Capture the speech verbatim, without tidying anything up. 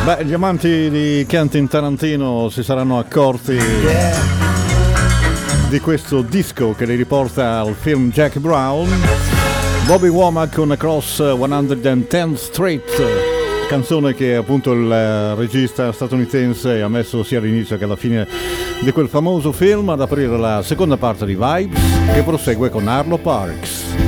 Beh, gli amanti di Quentin Tarantino si saranno accorti yeah. di questo disco che li riporta al film Jack Brown. Bobby Womack con Across centotenth Street, canzone che appunto il regista statunitense ha messo sia all'inizio che alla fine di quel famoso film ad aprire la seconda parte di Vibes, che prosegue con Arlo Parks.